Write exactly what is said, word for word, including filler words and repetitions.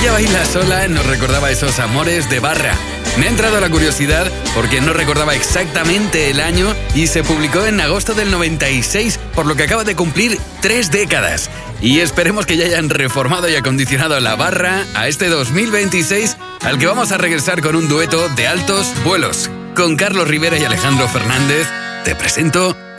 Ella baila sola nos recordaba esos amores de barra. Me ha entrado la curiosidad porque no recordaba exactamente el año y se publicó en agosto del noventa y seis, por lo que acaba de cumplir tres décadas. Y esperemos que ya hayan reformado y acondicionado la barra a este dos mil veintiséis, al que vamos a regresar con un dueto de altos vuelos. Con Carlos Rivera y Alejandro Fernández, te presento